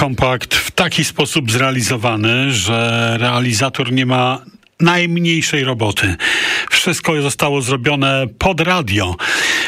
kompakt w taki sposób zrealizowany, że realizator nie ma najmniejszej roboty. Wszystko zostało zrobione pod radio.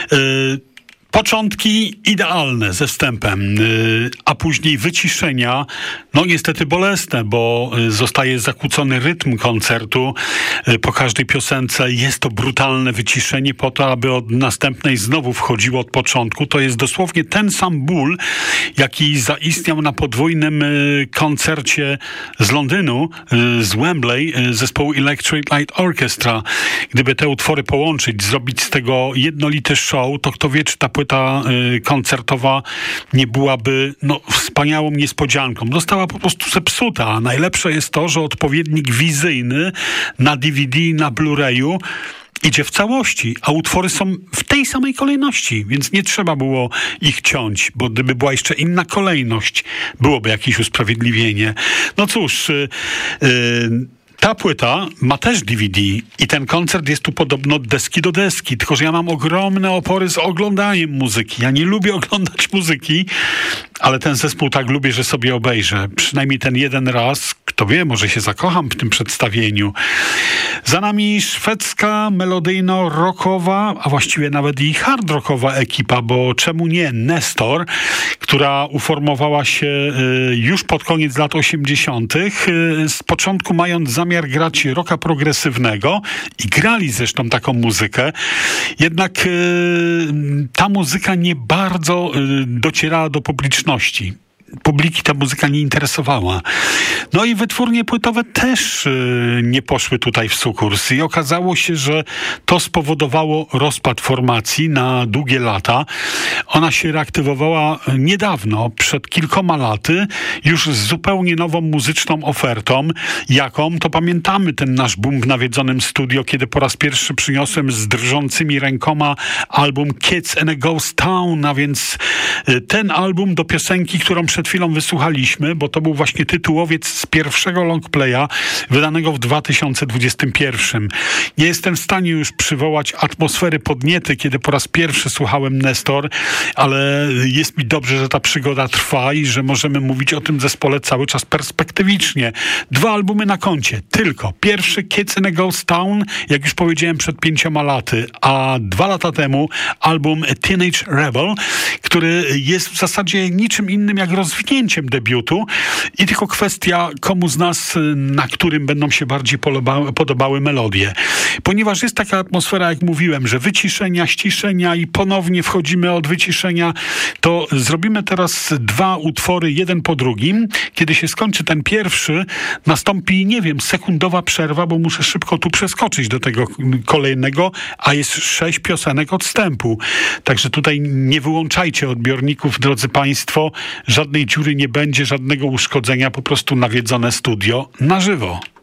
Początki idealne ze wstępem, a później wyciszenia, no niestety bolesne, bo zostaje zakłócony rytm koncertu. Po każdej piosence jest to brutalne wyciszenie po to, aby od następnej znowu wchodziło od początku. To jest dosłownie ten sam ból, jaki zaistniał na podwójnym koncercie z Londynu, z Wembley, zespołu Electric Light Orchestra. Gdyby te utwory połączyć, zrobić z tego jednolity show, to kto wie, czy ta płyta koncertowa nie byłaby wspaniałą niespodzianką. Została po prostu zepsuta. A najlepsze jest to, że odpowiednik wizyjny na DVD i na Blu-rayu idzie w całości, a utwory są w tej samej kolejności, więc nie trzeba było ich ciąć, bo gdyby była jeszcze inna kolejność, byłoby jakieś usprawiedliwienie. No cóż, ta płyta ma też DVD i ten koncert jest tu podobno od deski do deski, tylko że ja mam ogromne opory z oglądaniem muzyki. Ja nie lubię oglądać muzyki, ale ten zespół tak lubię, że sobie obejrzę. Przynajmniej ten jeden raz. Kto wie, może się zakocham w tym przedstawieniu. Za nami szwedzka, melodyjno-rockowa, a właściwie nawet i hard-rockowa ekipa, bo czemu nie Nestor, która uformowała się już pod koniec lat 80. Z początku mając zamiar grać rocka progresywnego i grali zresztą taką muzykę. Jednak ta muzyka nie bardzo docierała do publiczności. Publiki ta muzyka nie interesowała. No i wytwórnie płytowe też nie poszły tutaj w sukurs. I okazało się, że to spowodowało rozpad formacji na długie lata. Ona się reaktywowała niedawno, przed kilkoma laty, już z zupełnie nową muzyczną ofertą. Jaką? To pamiętamy ten nasz boom w nawiedzonym studio, kiedy po raz pierwszy przyniosłem z drżącymi rękoma album Kids in a Ghost Town, a więc ten album do piosenki, którą przed chwilą wysłuchaliśmy, bo to był właśnie tytułowiec z pierwszego longplaya wydanego w 2021. Nie jestem w stanie już przywołać atmosfery podniety, kiedy po raz pierwszy słuchałem Nestor, ale jest mi dobrze, że ta przygoda trwa i że możemy mówić o tym zespole cały czas perspektywicznie. 2 albumy na koncie, tylko. Pierwszy Kids in a Ghost Town, jak już powiedziałem, przed 5 laty, a 2 lata temu album Teenage Rebel, który jest w zasadzie niczym innym jak rozwinięciem debiutu i tylko kwestia, komu z nas, na którym będą się bardziej podobały melodie. Ponieważ jest taka atmosfera, jak mówiłem, że wyciszenia, ściszenia i ponownie wchodzimy od wyciszenia, to zrobimy teraz 2 utwory, jeden po drugim. Kiedy się skończy ten pierwszy, nastąpi, nie wiem, sekundowa przerwa, bo muszę szybko tu przeskoczyć do tego kolejnego, a jest 6 piosenek odstępu. Także tutaj nie wyłączajcie odbiorników, drodzy Państwo. Żadnej dziury nie będzie, żadnego uszkodzenia, po prostu nawiedzone studio na żywo.